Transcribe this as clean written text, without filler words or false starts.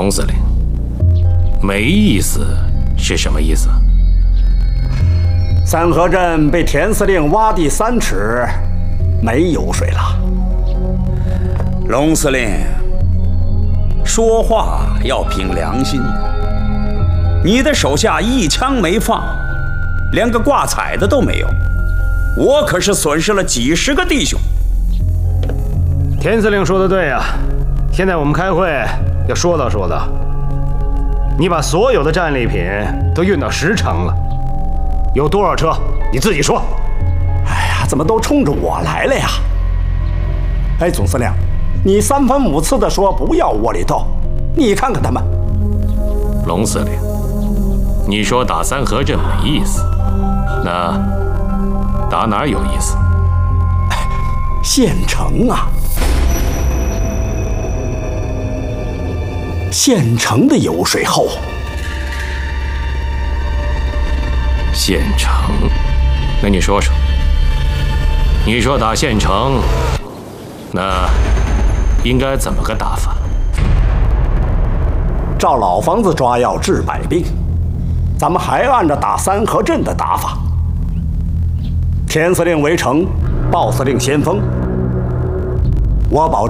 龙司令，没意思是什么意思？ 三河镇被田司令挖地3尺，没油水了。 龙司令，说话要凭良心。你的手下一枪没放，连个挂彩的都没有，我可是损失了几10个弟兄。 田司令说的对呀，现在我们开会要说道说道。你把所有的战利品都运到10城了，有多少车？你自己说。 哎呀，怎么都冲着我来了呀？哎，总司令，你3番5次的说不要窝里斗，你看看他们。 龙司令，你说打三河镇没意思，那打哪儿有意思？ 县城啊，县城的油水厚。 县城，那你说说，你说打县城，那应该怎么个打法？ 照老房子抓药治百病，咱们还按照打三河镇的打法。田司令围城，鲍司令先锋。我保证。